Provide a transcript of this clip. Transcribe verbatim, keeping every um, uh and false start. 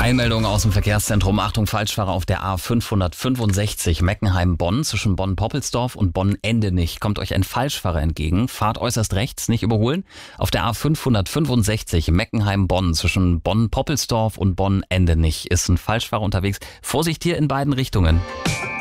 Einmeldung aus dem Verkehrszentrum. Achtung, Falschfahrer auf der A fünfhundertfünfundsechzig Meckenheim-Bonn zwischen Bonn-Poppelsdorf und Bonn-Endenich. Kommt euch ein Falschfahrer entgegen. Fahrt äußerst rechts, nicht überholen. Auf der A fünfhundertfünfundsechzig Meckenheim-Bonn zwischen Bonn-Poppelsdorf und Bonn-Endenich ist ein Falschfahrer unterwegs. Vorsicht hier in beiden Richtungen.